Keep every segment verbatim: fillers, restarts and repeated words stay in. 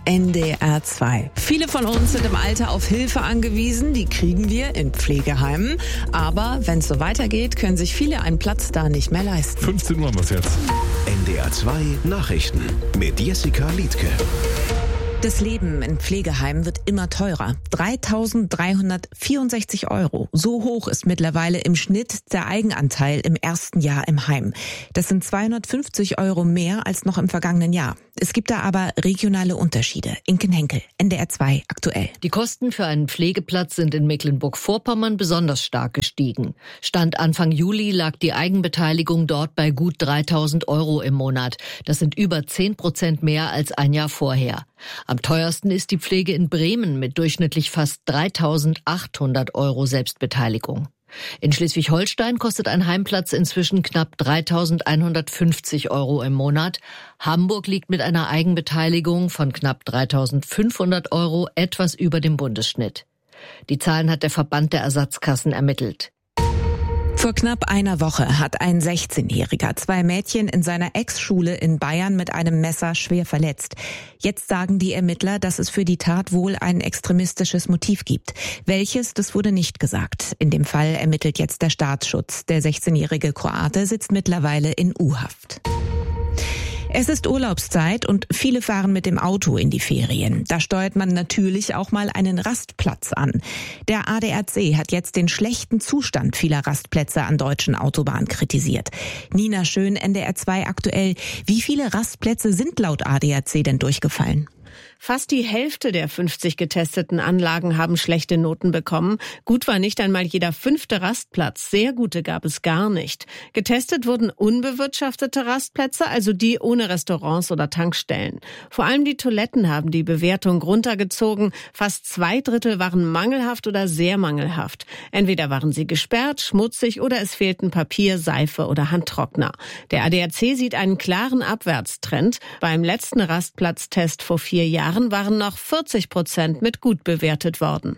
N D R zwei. Viele von uns sind im Alter auf Hilfe angewiesen, die kriegen wir in Pflegeheimen. Aber wenn es so weitergeht, können sich viele einen Platz da nicht mehr leisten. fünfzehn Uhr haben wir es jetzt. N D R zwei Nachrichten mit Jessica Liedtke. Das Leben in Pflegeheimen wird immer teurer. dreitausenddreihundertvierundsechzig Euro. So hoch ist mittlerweile im Schnitt der Eigenanteil im ersten Jahr im Heim. Das sind zweihundertfünfzig Euro mehr als noch im vergangenen Jahr. Es gibt da aber regionale Unterschiede. Inken Henkel, N D R zwei aktuell. Die Kosten für einen Pflegeplatz sind in Mecklenburg-Vorpommern besonders stark gestiegen. Stand Anfang Juli lag die Eigenbeteiligung dort bei gut dreitausend Euro im Monat. Das sind über zehn Prozent mehr als ein Jahr vorher. Am teuersten ist die Pflege in Bremen mit durchschnittlich fast dreitausendachthundert Euro Selbstbeteiligung. In Schleswig-Holstein kostet ein Heimplatz inzwischen knapp dreitausendeinhundertfünfzig Euro im Monat. Hamburg liegt mit einer Eigenbeteiligung von knapp dreitausendfünfhundert Euro etwas über dem Bundesschnitt. Die Zahlen hat der Verband der Ersatzkassen ermittelt. Vor knapp einer Woche hat ein sechzehnjähriger zwei Mädchen in seiner Ex-Schule in Bayern mit einem Messer schwer verletzt. Jetzt sagen die Ermittler, dass es für die Tat wohl ein extremistisches Motiv gibt. Welches, das wurde nicht gesagt. In dem Fall ermittelt jetzt der Staatsschutz. Der sechzehnjährige Kroate sitzt mittlerweile in U-Haft. Es ist Urlaubszeit und viele fahren mit dem Auto in die Ferien. Da steuert man natürlich auch mal einen Rastplatz an. Der A D A C hat jetzt den schlechten Zustand vieler Rastplätze an deutschen Autobahnen kritisiert. Nina Schön, N D R zwei aktuell. Wie viele Rastplätze sind laut A D A C denn durchgefallen? Fast die Hälfte der fünfzig getesteten Anlagen haben schlechte Noten bekommen. Gut war nicht einmal jeder fünfte Rastplatz. Sehr gute gab es gar nicht. Getestet wurden unbewirtschaftete Rastplätze, also die ohne Restaurants oder Tankstellen. Vor allem die Toiletten haben die Bewertung runtergezogen. Fast zwei Drittel waren mangelhaft oder sehr mangelhaft. Entweder waren sie gesperrt, schmutzig oder es fehlten Papier, Seife oder Handtrockner. Der A D A C sieht einen klaren Abwärtstrend. Beim letzten Rastplatztest vor vier Jahren waren noch vierzig Prozent mit gut bewertet worden.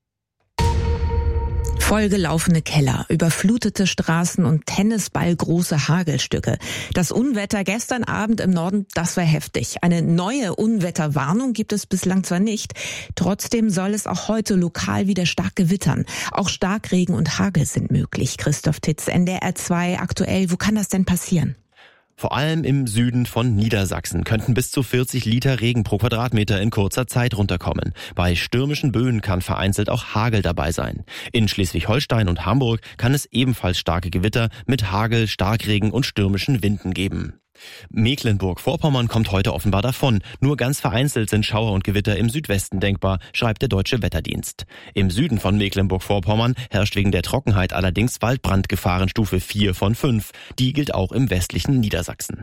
Vollgelaufene Keller, überflutete Straßen und tennisballgroße Hagelstücke. Das Unwetter gestern Abend im Norden, das war heftig. Eine neue Unwetterwarnung gibt es bislang zwar nicht, trotzdem soll es auch heute lokal wieder stark gewittern. Auch Starkregen und Hagel sind möglich. Christoph Titz, N D R zwei aktuell. Wo kann das denn passieren? Vor allem im Süden von Niedersachsen könnten bis zu vierzig Liter Regen pro Quadratmeter in kurzer Zeit runterkommen. Bei stürmischen Böen kann vereinzelt auch Hagel dabei sein. In Schleswig-Holstein und Hamburg kann es ebenfalls starke Gewitter mit Hagel, Starkregen und stürmischen Winden geben. Mecklenburg-Vorpommern kommt heute offenbar davon. Nur ganz vereinzelt sind Schauer und Gewitter im Südwesten denkbar, schreibt der Deutsche Wetterdienst. Im Süden von Mecklenburg-Vorpommern herrscht wegen der Trockenheit allerdings Waldbrandgefahrenstufe vier von fünf. Die gilt auch im westlichen Niedersachsen.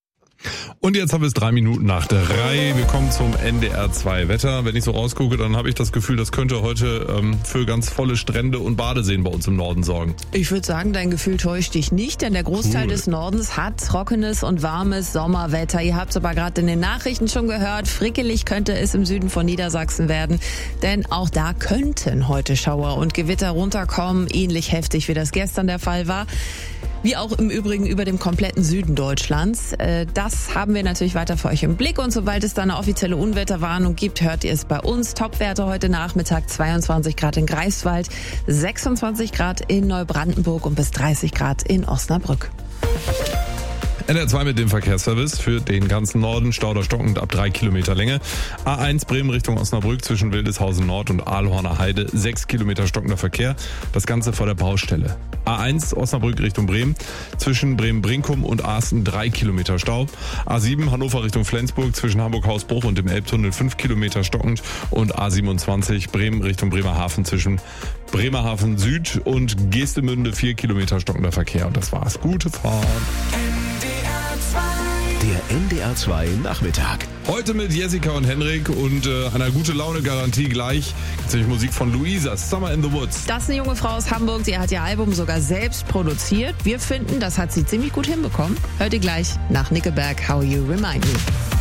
Und jetzt haben wir es drei Minuten nach drei. Wir kommen zum N D R zwei Wetter. Wenn ich so rausgucke, dann habe ich das Gefühl, das könnte heute ähm, für ganz volle Strände und Badeseen bei uns im Norden sorgen. Ich würde sagen, dein Gefühl täuscht dich nicht, denn der Großteil cool. des Nordens hat trockenes und warmes Sommerwetter. Ihr habt es aber gerade in den Nachrichten schon gehört, frickelig könnte es im Süden von Niedersachsen werden, denn auch da könnten heute Schauer und Gewitter runterkommen, ähnlich heftig wie das gestern der Fall war. Wie auch im Übrigen über dem kompletten Süden Deutschlands. Das haben wir natürlich weiter für euch im Blick. Und sobald es da eine offizielle Unwetterwarnung gibt, hört ihr es bei uns. Topwerte heute Nachmittag, zweiundzwanzig Grad in Greifswald, sechsundzwanzig Grad in Neubrandenburg und bis dreißig Grad in Osnabrück. N D R zwei mit dem Verkehrsservice für den ganzen Norden. Stauder stockend ab drei Kilometer Länge. A eins Bremen Richtung Osnabrück zwischen Wildeshausen Nord und Ahlhorner Heide. sechs Kilometer stockender Verkehr. Das Ganze vor der Baustelle. A eins Osnabrück Richtung Bremen. Zwischen Bremen-Brinkum und Asten drei Kilometer Stau. A sieben Hannover Richtung Flensburg zwischen Hamburg-Hausbruch und dem Elbtunnel fünf Kilometer stockend. Und A siebenundzwanzig Bremen Richtung Bremerhaven zwischen Bremerhaven Süd und Geestemünde vier Kilometer stockender Verkehr. Und das war's. Gute Fahrt. Der N D R zwei Nachmittag. Heute mit Jessica und Henrik und äh, einer gute Laune Garantie gleich. Jetzt nämlich Musik von Luisa, Summer in the Woods. Das ist eine junge Frau aus Hamburg, sie hat ihr Album sogar selbst produziert. Wir finden, das hat sie ziemlich gut hinbekommen. Hört ihr gleich nach Nickelback, How You Remind Me.